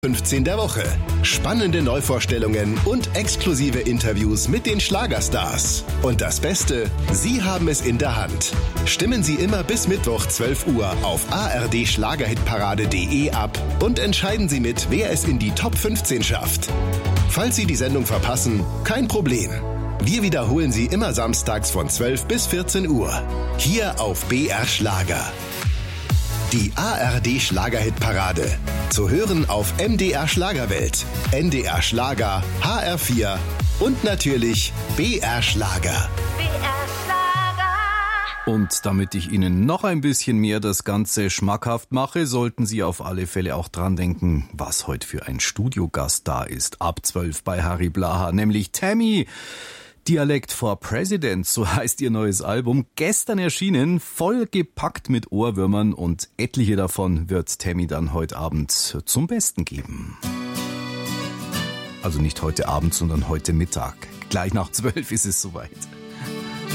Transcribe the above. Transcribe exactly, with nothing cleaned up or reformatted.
fünfzehn der Woche. Spannende Neuvorstellungen und exklusive Interviews mit den Schlagerstars. Und das Beste, Sie haben es in der Hand. Stimmen Sie immer bis Mittwoch zwölf Uhr auf a r d schlagerhitparade punkt d e ab und entscheiden Sie mit, wer es in die Top fünfzehn schafft. Falls Sie die Sendung verpassen, kein Problem. Wir wiederholen sie immer samstags von zwölf bis vierzehn Uhr. Hier auf B R Schlager. Die A R D Schlagerhitparade. Zu hören auf M D R Schlagerwelt, N D R Schlager, H R vier und natürlich B R Schlager. B R Schlager. Und damit ich Ihnen noch ein bisschen mehr das Ganze schmackhaft mache, sollten Sie auf alle Fälle auch dran denken, was heute für ein Studiogast da ist. Ab zwölf bei Harry Blaha, nämlich Tammy. Dialect for President, so heißt ihr neues Album, gestern erschienen, vollgepackt mit Ohrwürmern und etliche davon wird Tammy dann heute Abend zum Besten geben. Also nicht heute Abend, sondern heute Mittag. Gleich nach zwölf ist es soweit.